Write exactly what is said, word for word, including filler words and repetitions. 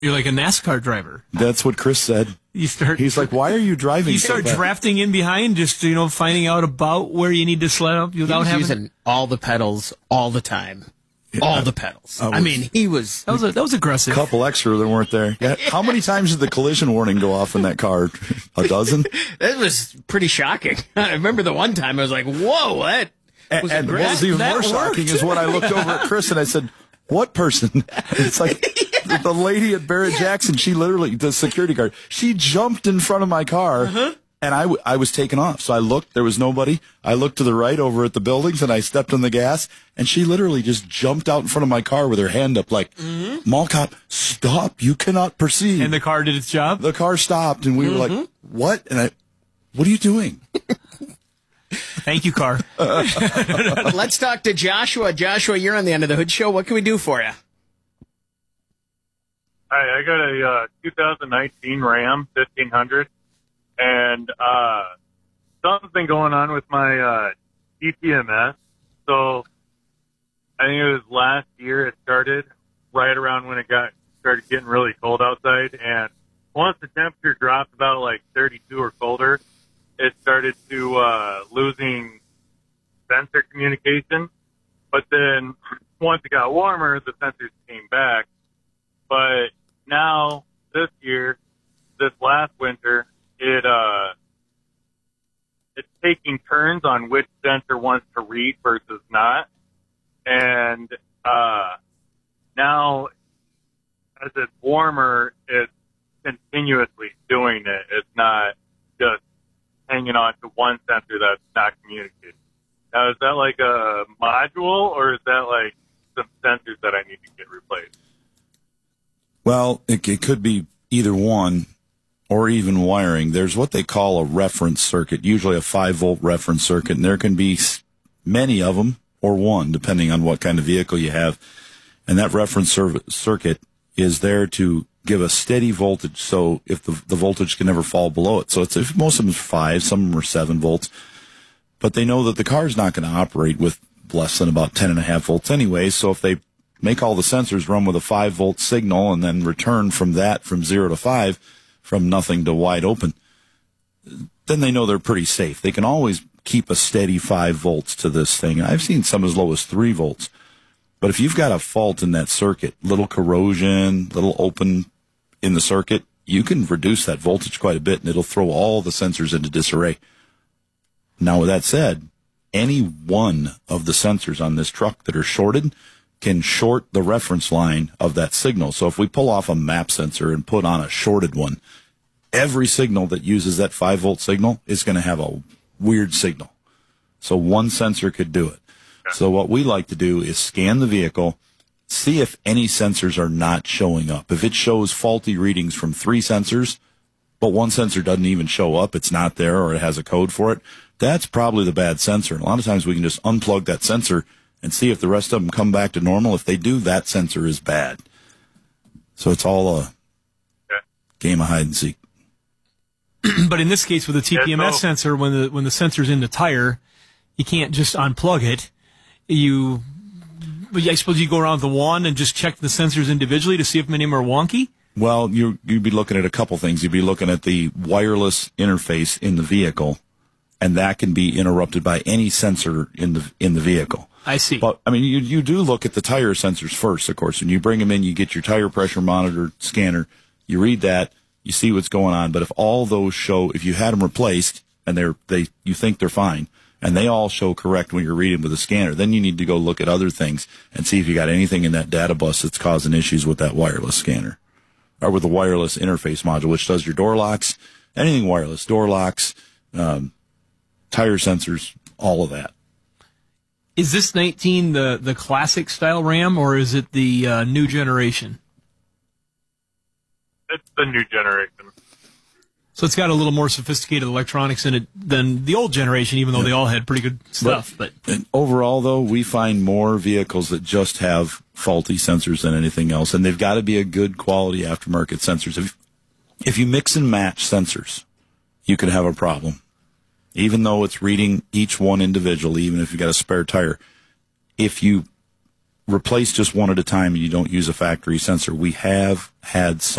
You're like a NASCAR driver. That's what Chris said. You start. He's like, "Why are you driving?" You so start fast? drafting in behind, just you know, finding out about where you need to sled up He without was having. using all the pedals all the time. Yeah, all I- the pedals. I I, was- mean, he was. That was a, that was aggressive. Couple extra that weren't there. Yeah. How many times did the collision warning go off in that car? A dozen? That was pretty shocking. I remember the one time I was like, "Whoa, what?" And, Was and what aggressive. was even That more shocking worked. is when I looked over at Chris and I said, "What person?" It's like the lady at Barrett Jackson. She literally, the security guard, she jumped in front of my car. Uh-huh. And I, w- I was taken off. So I looked, there was nobody. I looked to the right over at the buildings and I stepped on the gas and she literally just jumped out in front of my car with her hand up like, Mm-hmm. Mall cop, stop. You cannot proceed. And the car did its job. The car stopped and we were Mm-hmm. like, what? And I, what are you doing? Thank you, car. Let's talk to Joshua. Joshua, you're on the End of the Hood show. What can we do for you? Hi, I got a uh, two thousand nineteen Ram fifteen hundred, and uh, something's been going on with my uh, T P M S. So I think it was last year it started, right around when it got started getting really cold outside. And once the temperature dropped about like thirty-two or colder, it started to uh, losing sensor communication. But then once it got warmer, the sensors came back. But now, this year, this last winter, it uh, it's taking turns on which sensor wants to read versus not. And uh, now, as it's warmer, it's continuously doing it. It's not just hanging on to one sensor that's not communicating. Now, is that like a module, or is that like some sensors that I need to get replaced? Well, it, it could be either one or even wiring. There's what they call a reference circuit, usually a five volt reference circuit, and there can be s- many of them or one, depending on what kind of vehicle you have. And that reference serv- circuit is there to give a steady voltage, so if the, the voltage can never fall below it. So it's if most of them are five, some of them are seven volts, but they know that the car's not going to operate with less than about ten and a half volts anyway. So if they make all the sensors run with a five volt signal and then return from that from zero to five, from nothing to wide open, then they know they're pretty safe. They can always keep a steady five volts to this thing. And I've seen some as low as three volts. But if you've got a fault in that circuit, little corrosion, little open in the circuit, you can reduce that voltage quite a bit and it'll throw all the sensors into disarray. Now, with that said, any one of the sensors on this truck that are shorted can short the reference line of that signal. So if we pull off a map sensor and put on a shorted one, every signal that uses that five volt signal is going to have a weird signal. So one sensor could do it. So what we like to do is scan the vehicle, see if any sensors are not showing up. If it shows faulty readings from three sensors, but one sensor doesn't even show up, it's not there, or it has a code for it, that's probably the bad sensor. A lot of times we can just unplug that sensor and see if the rest of them come back to normal. If they do, that sensor is bad. So it's all a game of hide and seek. But in this case, with the T P M S Yeah, so- sensor, when the when the sensor's in the tire, you can't just unplug it. You, but I suppose you go around the one and just check the sensors individually to see if many of them are wonky. Well, you, you'd be looking at a couple things. You'd be looking at the wireless interface in the vehicle, and that can be interrupted by any sensor in the in the vehicle. I see. But, I mean, you you do look at the tire sensors first, of course. When you bring them in, you get your tire pressure monitor scanner. You read that. You see what's going on. But if all those show, if you had them replaced and they're they you think they're fine, and they all show correct when you're reading with a scanner, then you need to go look at other things and see if you got anything in that data bus that's causing issues with that wireless scanner or with the wireless interface module, which does your door locks, anything wireless, door locks, um, tire sensors, all of that. Is this nineteen the, the classic style Ram, or is it the uh, new generation? It's the new generation. So it's got a little more sophisticated electronics in it than the old generation, even though they all had pretty good stuff. But, And overall, though, we find more vehicles that just have faulty sensors than anything else, and they've got to be a good quality aftermarket sensors. If, if you mix and match sensors, you could have a problem. Even though it's reading each one individually, even if you've got a spare tire, if you replace just one at a time and you don't use a factory sensor. We have had some